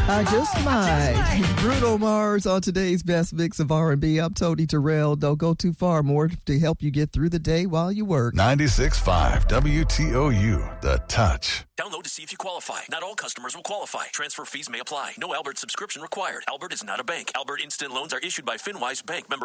I just might. Bruno Mars on today's best mix of R&B. I'm Tony Terrell. Don't go too far. More to help you get through the day while you work. 96.5 WTOU, The Touch. Download to see if you qualify. Not all customers will qualify. Transfer fees may apply. No Albert subscription required. Albert is not a bank. Albert Instant Loans are issued by FinWise Bank, member